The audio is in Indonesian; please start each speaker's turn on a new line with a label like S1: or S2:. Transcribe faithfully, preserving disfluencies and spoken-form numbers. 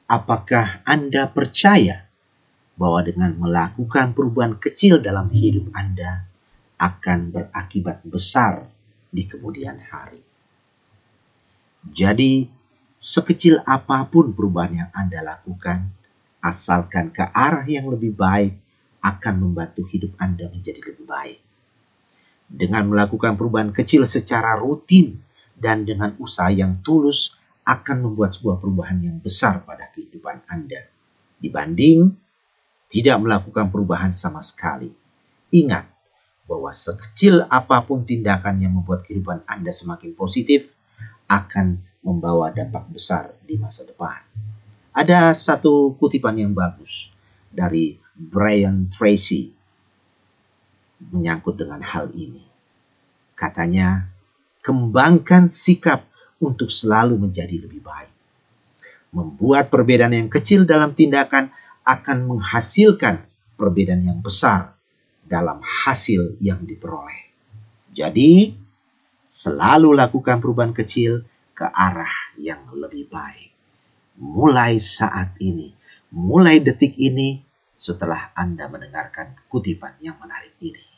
S1: Apakah Anda percaya bahwa dengan melakukan perubahan kecil dalam hidup Anda akan berakibat besar di kemudian hari? Jadi, sekecil apapun perubahan yang Anda lakukan, asalkan ke arah yang lebih baik, akan membantu hidup Anda menjadi lebih baik. Dengan melakukan perubahan kecil secara rutin dan dengan usaha yang tulus, akan membuat sebuah perubahan yang besar pada kehidupan Anda, dibanding tidak melakukan perubahan sama sekali. Ingat bahwa sekecil apapun tindakan yang membuat kehidupan Anda semakin positif, akan membawa dampak besar di masa depan. Ada satu kutipan yang bagus dari Brian Tracy menyangkut dengan hal ini. Katanya, kembangkan sikap untuk selalu menjadi lebih baik. Membuat perbedaan yang kecil dalam tindakan akan menghasilkan perbedaan yang besar dalam hasil yang diperoleh. Jadi, selalu lakukan perubahan kecil ke arah yang lebih baik. Mulai saat ini, mulai detik ini, setelah Anda mendengarkan kutipan yang menarik ini.